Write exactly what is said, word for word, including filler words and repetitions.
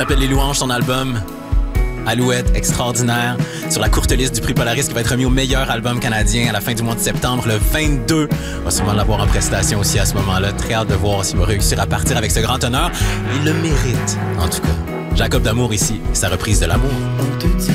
s'appelle Les Louanges, son album Alouette, extraordinaire, sur la courte liste du prix Polaris qui va être remis au meilleur album canadien à la fin du mois de septembre, le vingt-deux. On va sûrement l'avoir en prestation aussi à ce moment-là. Très hâte de voir s'il va réussir à partir avec ce grand honneur. Il le mérite, en tout cas. Jacob D'Amour ici, sa reprise de L'amour.